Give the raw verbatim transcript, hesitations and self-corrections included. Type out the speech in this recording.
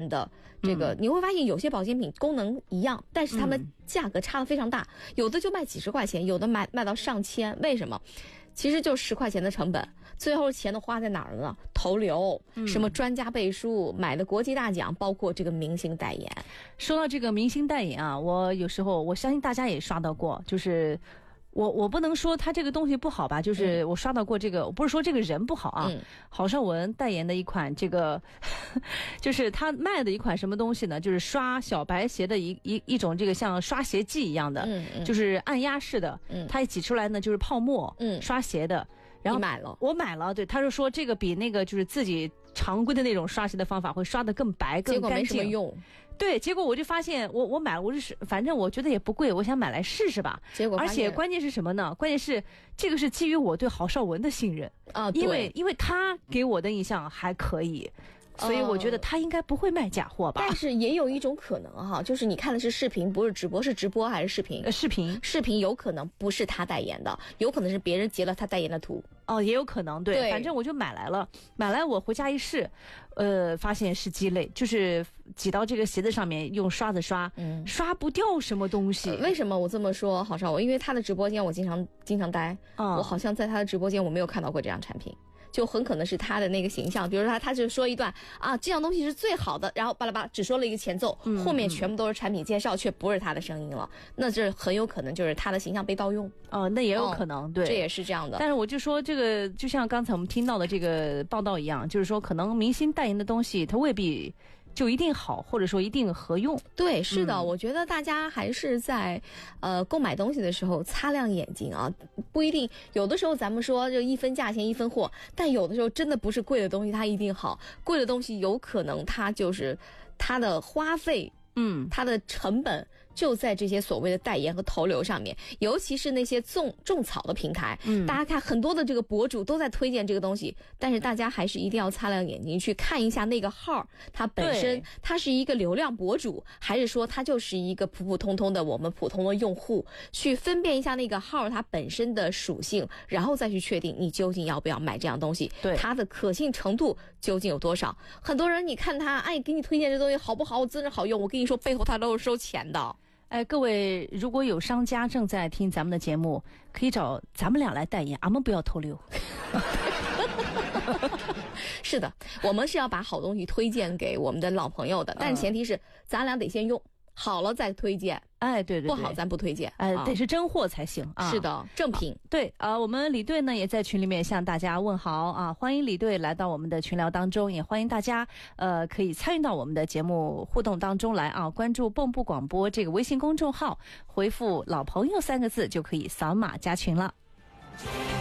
的这个，嗯、你会发现有些保健品功能一样，但是它们价格差得非常大，嗯、有的就卖几十块钱，有的卖卖到上千，为什么？其实就十块钱的成本，最后钱都花在哪儿了呢？投流，什么专家背书，买的国际大奖，包括这个明星代言。 说到这个明星代言啊，我有时候我相信大家也刷到过，就是我我不能说他这个东西不好吧，就是我刷到过这个，我不是说这个人不好啊。嗯、郝邵文代言的一款这个，就是他卖的一款什么东西呢？就是刷小白鞋的一一一种这个像刷鞋剂一样的，嗯嗯、就是按压式的，嗯、它一挤出来呢就是泡沫，嗯、刷鞋的。然后你买了， 我买了，对，他就说这个比那个就是自己常规的那种刷鞋的方法会刷得更白更干净。 结果没什么用。 对，结果我就发现我我买了，我就是反正我觉得也不贵，我想买来试试吧。 结果而且关键是什么呢？关键是这个是基于我对郝邵文的信任啊， 因为因为他给我的印象还可以。所以我觉得他应该不会卖假货吧、 呃、但是也有一种可能哈，就是你看的是视频不是直播，是直播还是视频？ 呃，视频视频有可能不是他代言的，有可能是别人截了他代言的图。 哦，也有可能， 对, 对反正我就买来了，买来我回家一试，呃，发现是鸡肋，就是挤到这个鞋子上面用刷子刷，嗯，刷不掉什么东西、 呃。为什么我这么说？郝邵文，因为他的直播间我经常经常待，哦、我好像在他的直播间我没有看到过这样产品。就很可能是他的那个形象，比如说他他就说一段啊，这样东西是最好的，然后巴拉巴拉只说了一个前奏，嗯、后面全部都是产品介绍，却不是他的声音了，那这很有可能就是他的形象被盗用。 哦，那也有可能，哦、对， 这也是这样的。 但是我就说这个，就像刚才我们听到的这个报道一样，就是说可能明星代言的东西，它未必就一定好，或者说一定合用。 对，是的，嗯、我觉得大家还是在呃购买东西的时候擦亮眼睛啊，不一定有的时候咱们说就一分价钱一分货，但有的时候真的不是贵的东西它一定好，贵的东西有可能它就是它的花费。嗯，它的成本就在这些所谓的代言和投流上面，尤其是那些种种草的平台，嗯，大家看很多的这个博主都在推荐这个东西，但是大家还是一定要擦亮眼睛去看一下那个号，它本身它是一个流量博主，还是说它就是一个普普通通的我们普通的用户，去分辨一下那个号它本身的属性，然后再去确定你究竟要不要买这样东西，对它的可信程度究竟有多少。很多人你看他，哎，给你推荐这东西好不好，真是好用，我跟你说背后他都是收钱的。 哎，各位，如果有商家正在听咱们的节目，可以找咱们俩来代言，俺们不要偷溜。 是的，我们是要把好东西推荐给我们的老朋友的，但是前提是咱俩得先用好了再推荐。 哎，对对对， 不好咱不推荐， 哎，得是真货才行啊。 是的，正品。 对啊、呃，我们李队呢也在群里面向大家问好啊，欢迎李队来到我们的群聊当中，也欢迎大家呃可以参与到我们的节目互动当中来啊，关注蚌埠广播这个微信公众号，回复老朋友三个字就可以扫码加群了。